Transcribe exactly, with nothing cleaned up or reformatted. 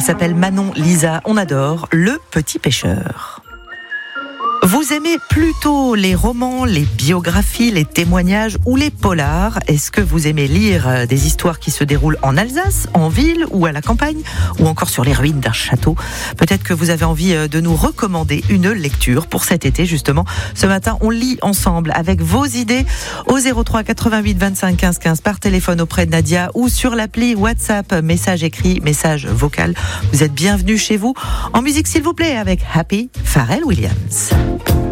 s'appelle Manon Lisa. On adore Le Petit Pêcheur. Vous aimez plutôt les romans, les biographies, les témoignages ou les polars ? Est-ce que vous aimez lire des histoires qui se déroulent en Alsace, en ville ou à la campagne, ou encore sur les ruines d'un château ? Peut-être que vous avez envie de nous recommander une lecture pour cet été, justement. Ce matin, on lit ensemble avec vos idées au zéro trois quatre-vingt-huit vingt-cinq quinze quinze par téléphone auprès de Nadia ou sur l'appli WhatsApp, message écrit, message vocal. Vous êtes bienvenus chez vous. En musique, s'il vous plaît, avec Happy, Pharrell Williams.